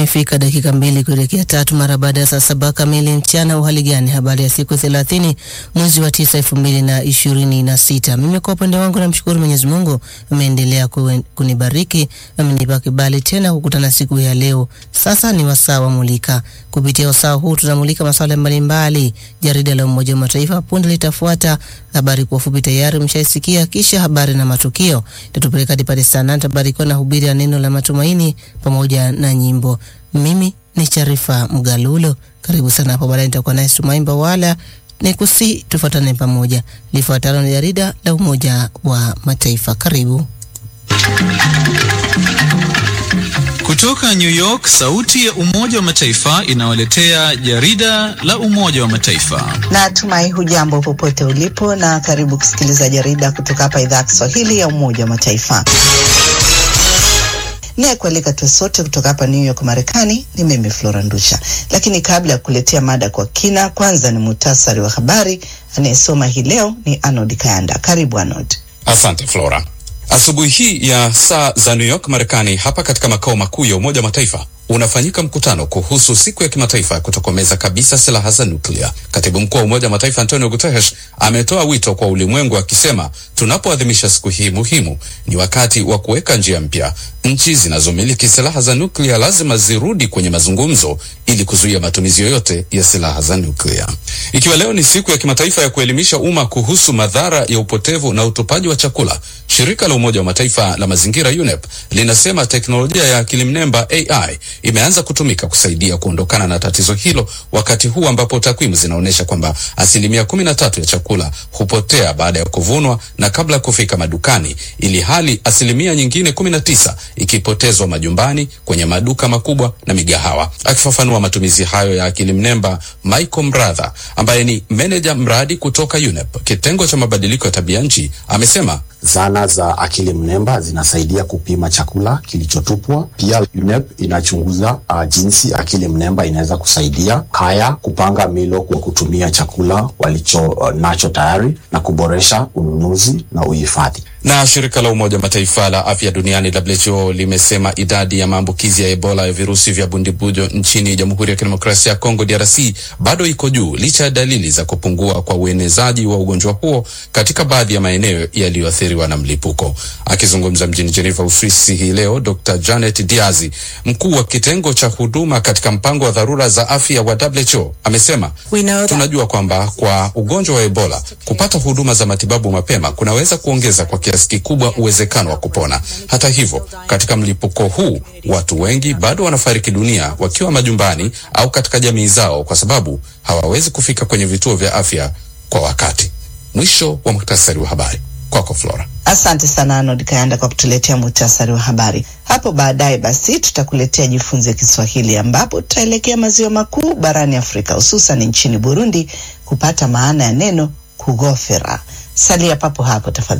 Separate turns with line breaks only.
Imefika dakika 2 kuelekea 3 mara baada ya saa 7 kamili mchana. Uhali gani? Habari ya siku 30 mwezi wa 9 2026. Mimi kwa upande wangu namshukuru Mwenyezi Mungu, ameendelea kunibariki, amenipa kibali tena kukutana siku ya leo. Sasa ni wasaa wa Mulika. Kupitia wasaa huu tunamulika masuala mbalimbali. Jarida la Umoja wa Mataifa punde litafuata. Habari kwa ufupi tayari mshaisikia, kisha habari na matukio. Tutupeleka hadi pale sana tabariko na hubiri ya neno la matumaini pamoja na nyimbo. Mimi ni Sharifa Mgalulo. Karibu sana hapo, baadaye nitakuwa naye Sumaimba wala nikusi, tufuatane pamoja. Lifuatalo ni jarida la Umoja wa Mataifa. Karibu.
Kutoka New York, sauti ya Umoja wa Mataifa inawaletea jarida la Umoja wa Mataifa.
Natumai hujambo popote ulipo na karibu kusikiliza jarida kutoka hapa idhaa ya Kiswahili ya Umoja wa Mataifa. Kualika tu sote kutoka hapa New York, Marekani, ni mimi Flora Ndusha. Lakini kabla ya kuletea mada kwa kina, kwanza ni muhtasari wa habari. Anayesoma hii leo ni Arnold Kayanda. Karibu Arnold.
Asante Flora. Asubuhi hii ya saa za New York, Marekani, hapa katika makao makuu ya Umoja wa Mataifa, unafanyika mkutano kuhusu siku ya kimataifa ya kutokomeza kabisa silaha za nuklia. Katibu mkuu wa Umoja wa Mataifa Antonio Guterres ametoa wito kwa ulimwengu akisema, tunapoadhimisha siku hii muhimu, ni wakati wa kuweka njia mpya. Nchi zinazomiliki silaha za nuklia lazima zirudi kwenye mazungumzo ili kuzuia matumizi yoyote ya silaha za nuklia. Ikiwa leo ni siku ya kimataifa ya kuelimisha umma kuhusu madhara ya upotevu na utupaji wa chakula, shirika la Umoja wa Mataifa la mazingira UNEP linasema teknolojia ya akili mnemba AI imeanza kutumika kusaidia kuondokana na tatizo hilo, wakati huu ambapo takwimu zinaonyesha kwamba 13% ya chakula hupotea baada ya kuvunwa na kabla ya kufika madukani, ili hali 19% ikipotezwa majumbani, kwenye maduka makubwa na migahawa. Akifafanua matumizi hayo ya akili mnemba, Michael Mratha ambaye ni meneja mradi kutoka UNEP, kitengo cha mabadiliko ya tabia nchi, amesema
zana za akili mnemba zinasaidia kupima chakula kilichotupwa. Pia UNEP inachunguza jinsi akili mnemba inaweza kusaidia kaya kupanga milo kwa kutumia chakula walicho nacho tayari na kuboresha ununuzi na uhifadhi.
Na shirika la Umoja wa Mataifa la Afya Duniani WHO limesema idadi ya maambukizi ya Ebola ya virusi vya bundibujo nchini Jamhuri ya Kidemokrasia ya Kongo DRC bado iko juu licha ya dalili za kupungua kwa uenezaji wa ugonjwa huo katika baadhi ya maeneo yaliyoathiriwa na mlipuko. Akizungumza mjini Geneva, Uswisi hii leo, Dr. Janet Diazi, mkuu wa kitengo cha huduma katika mpango wa dharura za afya wa WHO, amesema, tunajua kwamba kwa ugonjwa wa Ebola kupata huduma za matibabu mapema kunaweza kuongeza kwa kiasi kikubwa uwezekano wa kupona. Hata hivyo, katika mlipuko huu watu wengi bado wanafariki dunia wakiwa majumbani au katika jamii zao kwa sababu hawawezi kufika kwenye vituo vya afya kwa wakati. Mwisho wa muhtasari wa habari. Kwako Flora.
Asante sana Arnold Kayanda kwa kutuletea muhtasari wa habari. Hapo baadaye basi tutakuletea jifunze Kiswahili, ambapo tutaelekea maziwa makuu barani Afrika, hususan nchini Burundi, kupata maana ya neno kugofera. Salia papo hapo tafadhali.